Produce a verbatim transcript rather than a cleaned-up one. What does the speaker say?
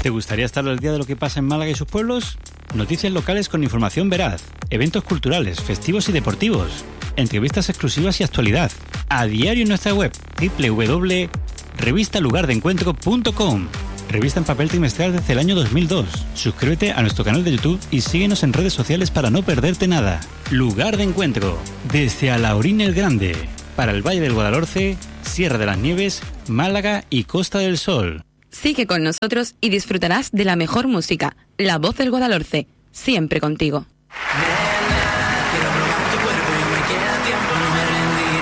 ¿Te gustaría estar al día de lo que pasa en Málaga y sus pueblos? Noticias locales con información veraz, eventos culturales, festivos y deportivos, entrevistas exclusivas y actualidad. A diario en nuestra web doble u doble u doble u punto revista lugar de encuentro punto com. Revista en papel trimestral desde el año dos mil dos. Suscríbete a nuestro canal de YouTube y síguenos en redes sociales para no perderte nada. Lugar de Encuentro, desde Alhaurín el Grande, para el Valle del Guadalhorce, Sierra de las Nieves, Málaga y Costa del Sol. Sigue con nosotros y disfrutarás de la mejor música, La Voz del Guadalhorce, siempre contigo.